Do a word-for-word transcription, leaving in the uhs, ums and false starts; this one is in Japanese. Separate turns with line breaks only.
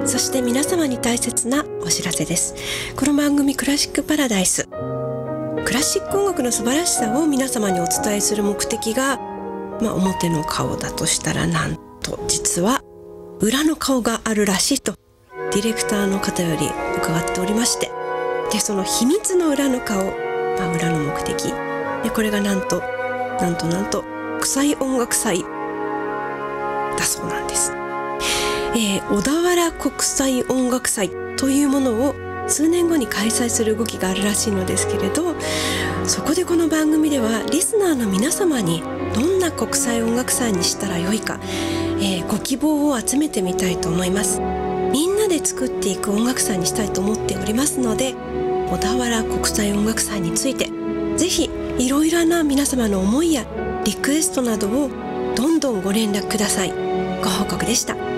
そして皆様に大切なお知らせです。この番組クラシックパラダイス、クラシック音楽の素晴らしさを皆様にお伝えする目的が、まあ、表の顔だとしたら、なんと実は裏の顔があるらしいとディレクターの方より伺っておりまして、でその秘密の裏の顔、まあ、裏の目的で、これがなんとなんとなんと国際音楽祭だそうなんです。えー、小田原国際音楽祭というものを数年後に開催する動きがあるらしいのですけれど、そこでこの番組ではリスナーの皆様にどんな国際音楽祭にしたらよいか、えー、ご希望を集めてみたいと思います。みんなで作っていく音楽祭にしたいと思っておりますので、小田原国際音楽祭についてぜひいろいろな皆様の思いやリクエストなどをどんどんご連絡ください。ご報告でした。